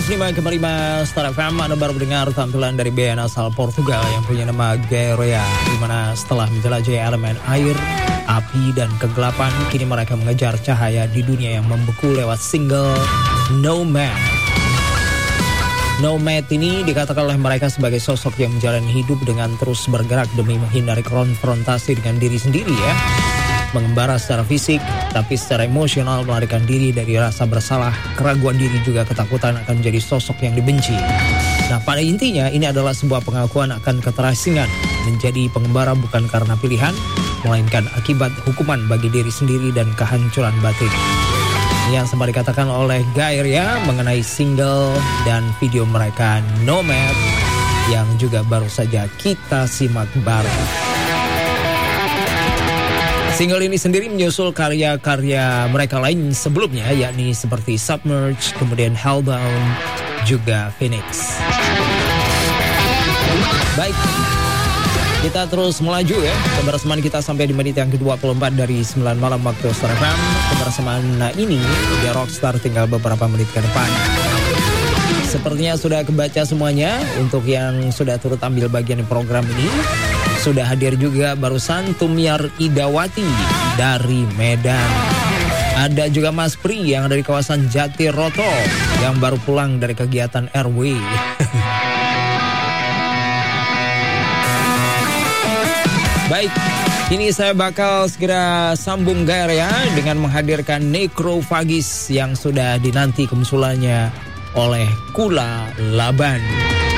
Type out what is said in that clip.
105,5 Star FM. Anda baru mendengar tampilan dari band asal Portugal yang punya nama Gaia, di mana setelah menjelajahi elemen air, api, dan kegelapan, kini mereka mengejar cahaya di dunia yang membeku lewat single Nomad. Nomad ini dikatakan oleh mereka sebagai sosok yang menjalani hidup dengan terus bergerak demi menghindari konfrontasi dengan diri sendiri ya. Mengembara secara fisik, tapi secara emosional melarikan diri dari rasa bersalah, keraguan diri, juga ketakutan akan menjadi sosok yang dibenci. Nah, pada intinya ini adalah sebuah pengakuan akan keterasingan. Menjadi pengembara bukan karena pilihan, melainkan akibat hukuman bagi diri sendiri dan kehancuran batin. Yang sempat dikatakan oleh Gaia mengenai single dan video mereka Nomad yang juga baru saja kita simak bareng. Single ini sendiri menyusul karya-karya mereka lain sebelumnya, yakni seperti Submerge, kemudian Hellbound, juga Phoenix. Baik, kita terus melaju ya. Kebersamaan kita sampai di menit yang ke-24 dari 9 malam waktu Star FM. Kebersamaan ini The Rockstar tinggal beberapa menit ke depan. Sepertinya sudah kebaca semuanya. Untuk yang sudah turut ambil bagian di program ini, sudah hadir juga barusan Tumiar Idawati dari Medan. Ada juga Mas Pri yang dari kawasan Jatiroto yang baru pulang dari kegiatan RW. Baik, kini saya bakal segera sambung Gaia dengan menghadirkan Necrophagis yang sudah dinanti kemunculannya oleh Kula Laban.